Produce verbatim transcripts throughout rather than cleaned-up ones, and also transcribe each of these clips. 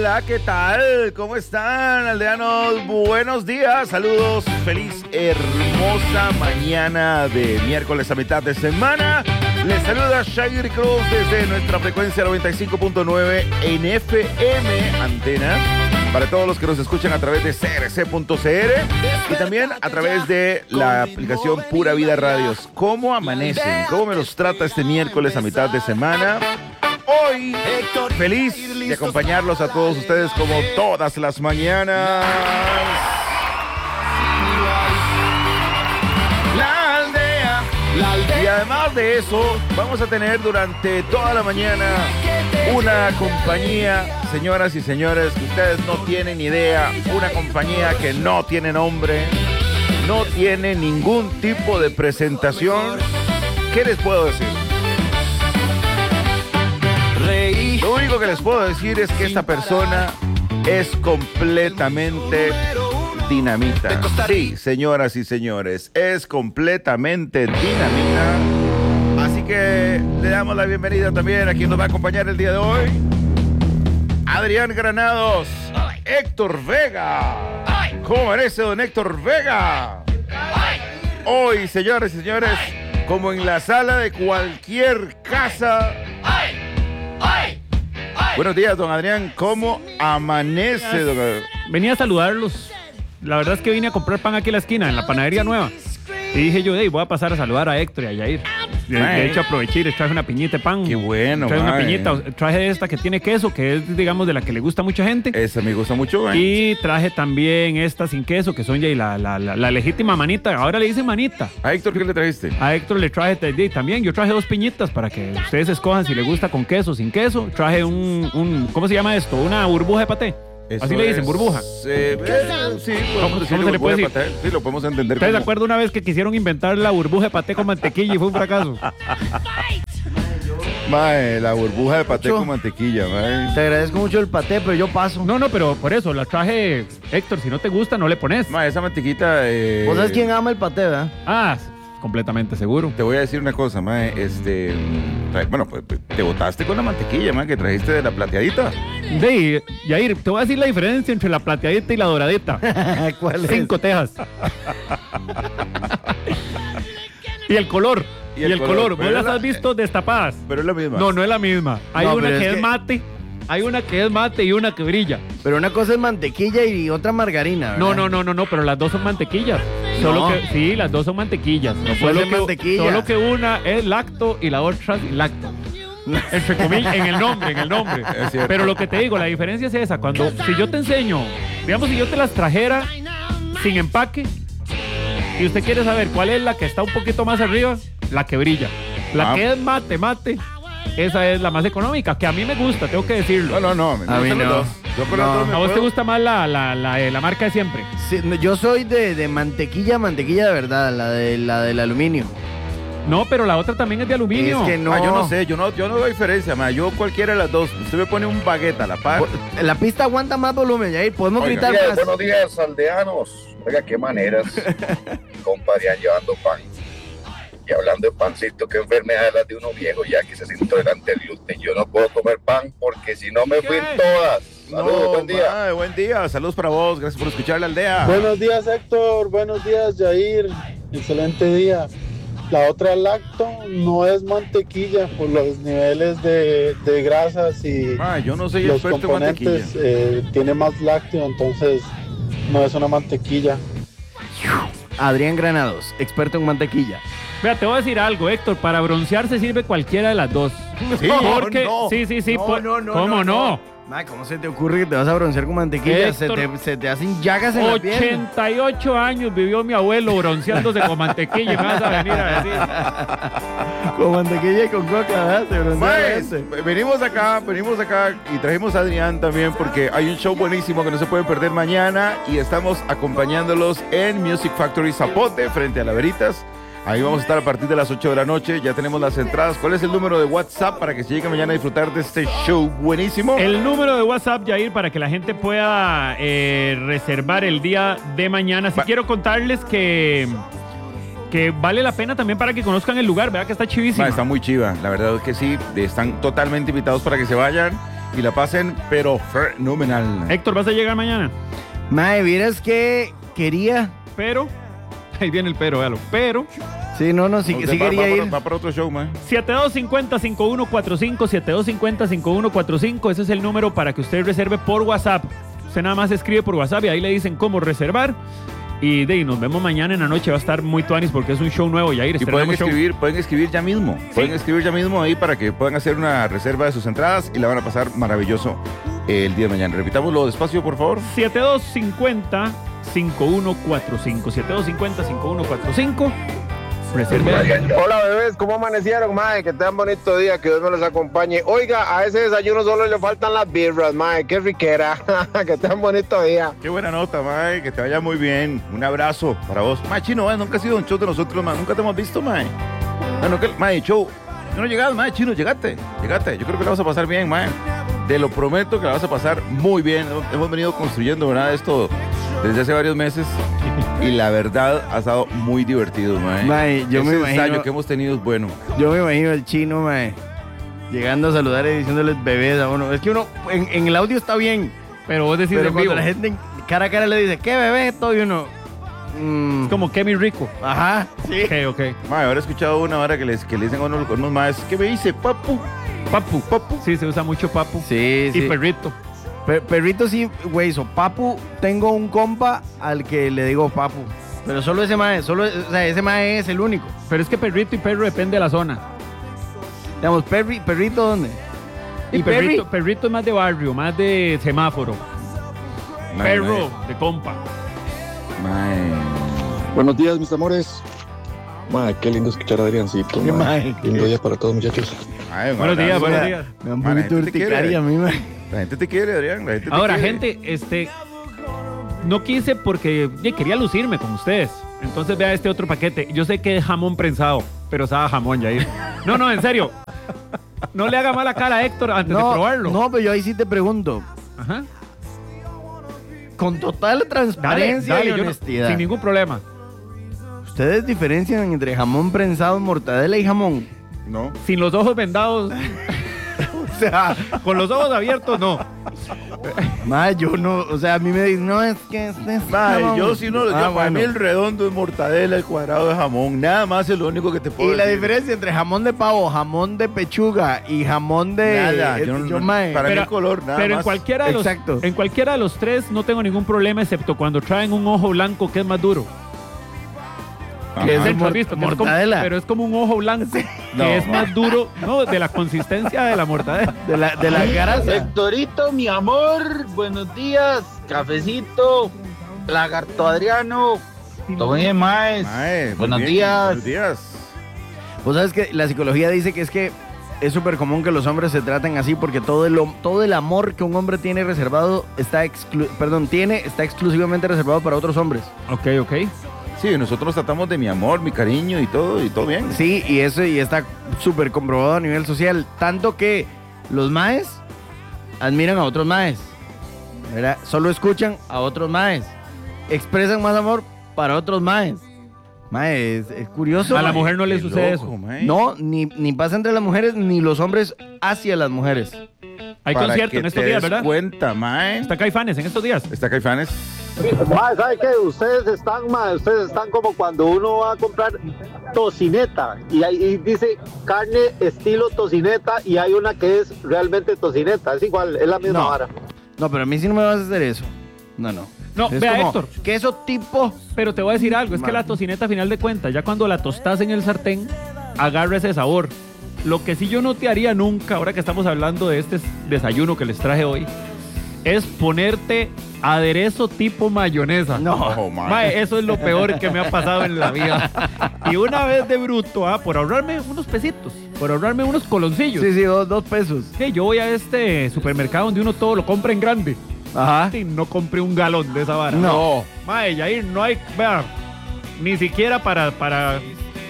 hola, ¿qué tal? ¿Cómo están, aldeanos? Buenos días, saludos, feliz, hermosa mañana de miércoles a mitad de semana. Les saluda Jair Cruz desde nuestra frecuencia noventa y cinco punto nueve en F M, antena, para todos los que nos escuchan a través de C R C punto C R y también a través de la aplicación Pura Vida Radios. ¿Cómo amanecen? ¿Cómo me los trata este miércoles a mitad de semana? Hoy, feliz de acompañarlos a todos ustedes como todas las mañanas. La aldea, la aldea. Y además de eso, vamos a tener durante toda la mañana una compañía, señoras y señores, que ustedes no tienen idea, una compañía que no tiene nombre, no tiene ningún tipo de presentación. ¿Qué les puedo decir? Lo único que les puedo decir es que esta persona es completamente dinamita. Sí, señoras y señores, es completamente dinamita. Así que le damos la bienvenida también a quien nos va a acompañar el día de hoy. Adrián Granados, Héctor Vega. ¿Cómo merece don Héctor Vega? Hoy, señores y señores, como en la sala de cualquier casa. Buenos días, don Adrián. ¿Cómo amanece, don Adrián? Venía a saludarlos. La verdad es que vine a comprar pan aquí en la esquina, en la panadería nueva. Y dije yo, hey, voy a pasar a saludar a Héctor y a Yair. De, de hecho, aproveché y les traje una piñita de pan. Qué bueno, traje mae. una piñita. Traje esta que tiene queso, que es, digamos, de la que le gusta a mucha gente. Esa me gusta mucho, mae. Y traje también esta sin queso, que son ya la, la, la, la legítima manita. Ahora le dicen manita. ¿A Héctor qué le trajiste? A Héctor le traje también. Yo traje dos piñitas para que ustedes escojan si les gusta con queso o sin queso. Traje un, un ¿cómo se llama esto? Una burbuja de paté. Eso Así le dicen, es, burbuja. Eh, eh, sí, podemos decirle se le puede burbuja de paté. Sí, lo podemos entender. ¿Ustedes se como... acuerdan una vez que quisieron inventar la burbuja de paté con mantequilla y fue un fracaso? Mae, la burbuja de paté Mucho. con mantequilla, mae. Te agradezco mucho el paté, pero yo paso. No, no, pero por eso, la traje, Héctor, si no te gusta, no le pones. Mae, esa mantequita... Eh... ¿Vos sabés quién ama el paté, verdad? Ah, completamente seguro. Te voy a decir una cosa, mae, este... trae- Bueno, pues te botaste con la mantequilla, mae, que trajiste de la plateadita. De Yair, te voy a decir la diferencia entre la plateadita y la doradita. ¿Cuál es? Cinco tejas. Y el color. Y el, color. pero ¿Vos las la- has visto destapadas? Pero es la misma. No, no es la misma. Hay No, una pero que es es que- mate, hay una que es mate y una que brilla. Pero una cosa es mantequilla y otra margarina, ¿verdad? No, no, no, no, no, pero las dos son mantequillas. No. Solo que, sí, las dos son mantequillas. No puede solo, ser que, mantequilla. solo que una es lacto y la otra sin lacto. Entre comillas, en el nombre, en el nombre. Es cierto. Pero lo que te digo, la diferencia es esa. Cuando, si yo te enseño, digamos, si yo te las trajera sin empaque y usted quiere saber cuál es la que está un poquito más arriba, la que brilla. La Ah. que es mate, mate, esa es la más económica, que a mí me gusta, tengo que decirlo. No, no, no. Me A mí gustan no. los dos. Yo con No. los dos me ¿A vos te puedo- gusta más la, la, la, la marca de siempre? Sí, no, yo soy de, de mantequilla, mantequilla de verdad, la, de, la del aluminio. No, pero la otra también es de aluminio. Es que no. Ah, yo no sé, yo no, yo no doy diferencia, mae. Yo cualquiera de las dos. Usted me pone un baguette a la par. La pista aguanta más volumen, Yair. Podemos Oiga. gritar Días, más. buenos días, aldeanos. Oiga, qué maneras, compadre, llevando pan. Y hablando de pancito, qué enfermedad las de uno viejo ya que se es intolerante al gluten. Yo no puedo comer pan porque si no me fui en todas. Saludos, No, buen día. mae, buen día. Saludos para vos. Gracias por escuchar la aldea. Buenos días, Héctor. Buenos días, Yair. Excelente día. La otra lacto no es mantequilla por los niveles de, de grasas y Mae, yo no soy los experto en mantequilla. componentes. Eh, tiene más lácteo, entonces no es una mantequilla. Adrián Granados, experto en mantequilla. Vea, te voy a decir algo, Héctor. Para broncearse sirve cualquiera de las dos. Sí, Porque, no. sí, sí, sí. No, por- no, no, ¿Cómo no, no? Ma, ¿cómo se te ocurre que te vas a broncear con mantequilla? Se Héctor, te, se te hacen llagas en la piel. ochenta y ocho años vivió mi abuelo bronceándose con mantequilla y me vas a venir a decir. Con mantequilla y con coca, ¿verdad? Se broncea Mae, la gente. venimos acá, venimos acá y trajimos a Adrián también porque hay un show buenísimo que no se pueden perder mañana y estamos acompañándolos en Music Factory Zapote frente a la Veritas. Ahí vamos a estar a partir de las ocho de la noche. Ya tenemos las entradas. ¿Cuál es el número de WhatsApp para que se llegue mañana a disfrutar de este show buenísimo? El número de WhatsApp, Yair, para que la gente pueda eh, reservar el día de mañana. Si Va- quiero contarles que, que vale la pena también para que conozcan el lugar, ¿verdad? Que está chivísimo. Ma, está muy chiva, la verdad es que sí. Están totalmente invitados para que se vayan. y la pasen, pero fenomenal. Héctor, ¿vas a llegar mañana? Mae, vieras que quería. Pero, ahí viene el pero, véalo. Pero, Sí, no, no, sí, Usted sí va, quería va, ir. para, va para otro show, man. siete dos cinco cero, cinco uno cuatro cinco, siete dos cinco cero, cinco uno cuatro cinco. Ese es el número para que usted reserve por WhatsApp. Usted nada más escribe por WhatsApp y ahí le dicen cómo reservar. Y de ahí nos vemos mañana en la noche. Va a estar muy tuanis porque es un show nuevo. Yair, Y pueden estrenamos show. escribir, pueden escribir ya mismo. Pueden escribir ya mismo ahí para que puedan hacer una reserva de sus entradas y la van a pasar maravilloso el día de mañana. Repitámoslo despacio, por favor. siete dos cinco cero, cinco uno cuatro cinco. siete dos cinco cero, cinco uno cuatro cinco. Reserve. Hola bebés, ¿cómo amanecieron, mae? Que tengan bonito día, que Dios me los acompañe. Oiga, a ese desayuno solo le faltan las birras, mae, qué riquera. Que tengan bonito día. Qué buena nota, mae, que te vaya muy bien. Un abrazo para vos. Mae, Chino, mae, nunca has sido un show de nosotros, mae. Nunca te hemos visto, mae. Bueno, que, mae, show. No llegas, mae, Chino, llegate. Llegate. Yo creo que la vas a pasar bien, mae. Te lo prometo que la vas a pasar muy bien. Hemos venido construyendo, ¿verdad? Esto desde hace varios meses. Y la verdad ha estado muy divertido, mae. Mae, yo Ese me imagino- ensayo que hemos tenido es bueno. Yo me imagino al chino, mae, llegando a saludar y diciéndoles bebés a uno. Es que uno, en, en el audio está bien, Pero vos decís pero en cuando vivo. la gente en cara a cara le dice, ¿qué bebé? Todo y uno. mm, Es como Kevin Rico. Ajá, sí. Ok, ok. Mae, ahora he escuchado una hora que, les, que le dicen a uno, unos maes, ¿qué me dice, papu? Papu. Papu. Sí, se usa mucho papu. Sí, Y sí. perrito. Per- perrito sí, güey, so papu, tengo un compa al que le digo papu. Pero solo ese mae, solo, o sea, ese mae es el único. Pero es que perrito y perro depende de la zona. Digamos, perri, perrito, ¿dónde? Y ¿Y perri? perrito, perrito es más de barrio, más de semáforo. Mae, Perro, de compa. Mae. Buenos días, mis amores. Ma, qué lindo escuchar a Adriancito. Qué ma. mae. Lindo día para todos, muchachos. Mae, un Buenos días, abrazo. buenos días. Me da un Ma, la poquito gente te quiere. urticaria a mí, mae. La gente te quiere, Adrián. La gente te Ahora, quiere. gente, este. No quise porque ya quería lucirme con ustedes. Entonces vea este otro paquete. Yo sé que es jamón prensado, pero sabe a jamón, Yair. No, no, en serio. No le haga mala cara a Héctor antes de No, probarlo. no, pero yo ahí sí te pregunto. Ajá. Con total Dale, transparencia dale, y yo no- honestidad. sin ningún problema. ¿Ustedes diferencian entre jamón prensado, mortadela y jamón? No. Sin los ojos vendados. O sea, Con los ojos abiertos, no. mae, yo no, o sea, a mí me dicen, no, es que este es Mae, jamón. yo si no, yo, Ah, para bueno. mí el redondo es mortadela, el cuadrado es jamón. Nada más es lo único que te puedo Y la decir. diferencia entre jamón de pavo, jamón de pechuga y jamón de... Nada, eh, yo no- yo, mae, para mí Pero- el color, nada Pero más. en cualquiera, de los, Exacto. en cualquiera de los tres no tengo ningún problema, excepto cuando traen un ojo blanco que es más duro. Ajá. que es ¿Has mor- visto? Que es como- mortadela. pero es como un ojo blanco que No, es ma. más duro, no, de la consistencia de la mortadela. de la, de la grasa. Héctorito, mi amor, buenos días, cafecito, lagarto Adriano, todo bien, maes. Mae, muy Buenos bien. días. Buenos días. Vos sabes que la psicología dice que es que es súper común que los hombres se traten así porque todo el, todo el amor que un hombre tiene reservado está exclu perdón, tiene, está exclusivamente reservado para otros hombres. Ok, ok. Sí, nosotros tratamos de mi amor, mi cariño y todo, y todo bien. Sí, y eso y está súper comprobado a nivel social. Tanto que los maes admiran a otros maes. ¿Verdad? Solo escuchan a otros maes. Expresan más amor para otros maes. Mae, es, es curioso. A la mae. mujer no le Qué sucede loco, eso. mae. No, ni, ni pasa entre las mujeres, ni los hombres hacia las mujeres. Hay Para concierto que en estos te días, des ¿verdad? cuenta, mae. Está Caifanes en estos días. Está Caifanes. Mae, ¿sabe qué? Ustedes están, mae, ustedes están como cuando uno va a comprar tocineta y, ahí y dice carne estilo tocineta y hay una que es realmente tocineta. Es igual, es la misma No. vara. No, pero a mí sí no me vas a hacer eso. No, no. No, Es vea, como Héctor. queso tipo. Pero te voy a decir algo, es que Man. la tocineta a final de cuentas, ya cuando la tostas en el sartén, agarra ese sabor. Lo que sí yo no te haría nunca, ahora que estamos hablando de este desayuno que les traje hoy, es ponerte aderezo tipo mayonesa. No. Oh, mae. Mae, eso es lo peor que me ha pasado en la vida. Y una vez de bruto, ah, por ahorrarme unos pesitos, por ahorrarme unos coloncillos. Sí, sí, dos, dos pesos. Sí, yo voy a este supermercado donde uno todo lo compra en grande. Ajá. Y no compré un galón de esa vara. No. Mae, Yair, no hay, vea, ni siquiera para, para...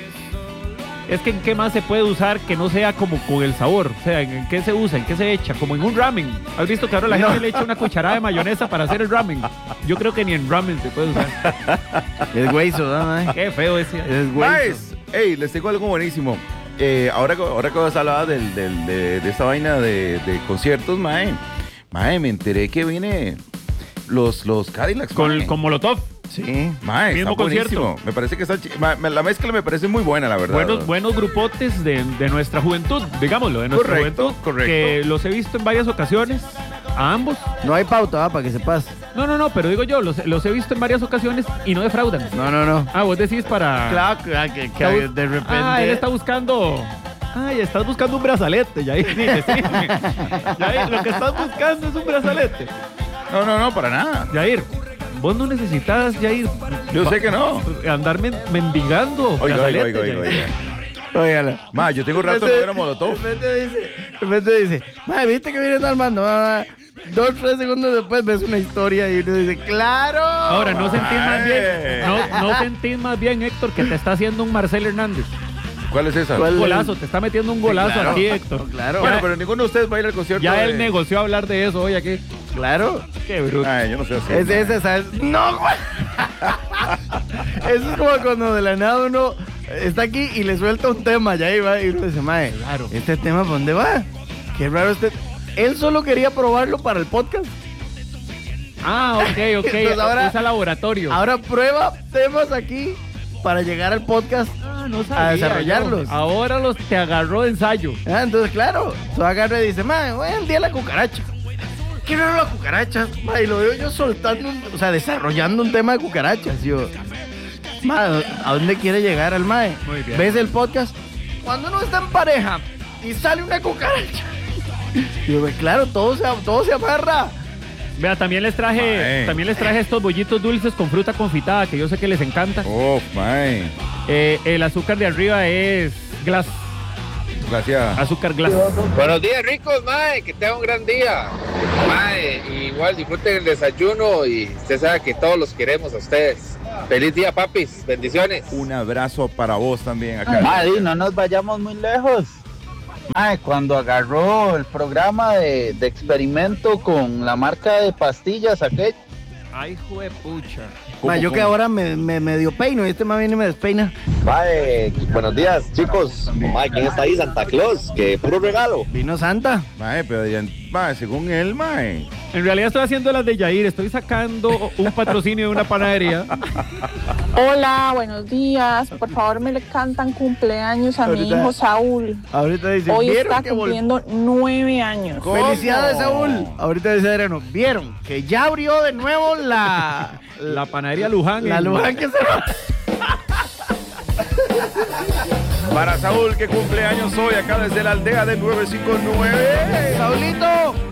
Es que en qué más se puede usar que no sea como con el sabor. O sea, en qué se usa, en qué se echa, como en un ramen. ¿Has visto que ahora la No. gente le echa una cucharada de mayonesa para hacer el ramen? Yo creo que ni en ramen se puede usar. Es hueso, ¿no, mae? Qué feo ese. Es hueso. Maes, hey, les tengo algo buenísimo. eh, ahora, ahora que vos hablabas del, del, de, de esta vaina de, de conciertos, mae, mae, me enteré que viene los, los Cadillacs, Con, mae. con Molotov. Sí, mae, Mismo está buenísimo. concierto. Me parece que está chi- ma- me- la mezcla me parece muy buena, la verdad. Buenos, buenos grupotes de, de nuestra juventud, digámoslo, de nuestra Correcto, juventud. correcto. Que los he visto en varias ocasiones, a ambos. No hay pauta, ¿va? Para que sepas. No, no, no, pero digo yo, los, los he visto en varias ocasiones y no defraudan. No, no, no. Ah, vos decís para... Claro, que, que- que Está bu- de repente. Ah, él está buscando... Ay, estás buscando un brazalete, Yair. Dile, sí. Yair, lo que estás buscando es un brazalete. No, no, no, para nada. Yair, vos no necesitas, Yair, Yo sé que no. andar men- mendigando Oiga, oiga, brazalete, oiga, oiga, Yair. oiga. Óigala. Ma, yo tengo un rato de ver a Molotov. De repente dice, de repente dice, madre, ¿viste que viene Armando? Ah, dos, tres segundos después ves una historia y uno dice, ¡claro! Ahora, ¿no sentís más bien, Ay. no, no sentís más bien, Héctor, que te está haciendo un Marcel Hernández? ¿Cuál es esa? ¿Cuál? Un golazo, te está metiendo un golazo claro. aquí, Héctor. Claro. Bueno, Ya- pero ninguno de ustedes va a ir al concierto. Ya de- él negoció hablar de eso hoy aquí. Claro. Qué bruto. Ay, yo no sé así. Ese, ese, ¿sabes? ¡No, güey! Eso es como cuando de la nada uno está aquí y le suelta un tema, ya ahí va, y uno dice, mae, Claro. ¿este tema para dónde va? Qué raro este. Él solo quería probarlo para el podcast. Ah, ok, ok. Entonces ahora- Usa laboratorio. Ahora prueba temas aquí para llegar al podcast. Ah, no a sabía desarrollarlos. yo. Ahora los te agarró de ensayo. Ah, entonces, claro, tú agarra y dice, mae, voy al día de la cucaracha. Qué raro la cucaracha. Mae, y lo veo yo soltando, un- o sea, desarrollando un tema de cucarachas. Yo, mae, ¿a dónde quiere llegar el mae? Muy bien. ¿Ves el podcast? Cuando uno está en pareja y sale una cucaracha. Y yo, claro, todo se, todo se amarra. Vea, también les traje, Mae. también les traje estos bollitos dulces con fruta confitada, que yo sé que les encanta. Oh, mae. Eh, el azúcar de arriba es glass, Gracias. azúcar glass. Buenos días, ricos, mae, que tengan un gran día. Mae, igual disfruten el desayuno y usted sabe que todos los queremos a ustedes. Feliz día, papis, bendiciones. Un abrazo para vos también acá. Madre, no nos vayamos muy lejos. Mae, cuando agarró el programa de, de experimento con la marca de pastillas, aquel. Ay, juepucha. ¿Cómo, Mae, yo que cómo? ahora me, me medio peino y este más viene y me despeina. Mae, buenos días, chicos. Mae, ¿quién está ahí? Santa Claus, que puro regalo. Vino Santa. Mae, pero ya- mae, según él, mae. En realidad estoy haciendo las de Yair, estoy sacando un patrocinio de una panadería. Hola, buenos días. Por favor, me le cantan cumpleaños a mi Ahorita- hijo Saúl. Ahorita dice, Hoy ¿vieron está que vol- cumpliendo nueve años. Felicidades, Saúl. Ahorita dice Adriano, ¿vieron que ya abrió de nuevo la... La panadería Luján. La en- Luján que se va? Para Saúl, que cumple años hoy acá desde la aldea del nueve cinco nueve. Saulito,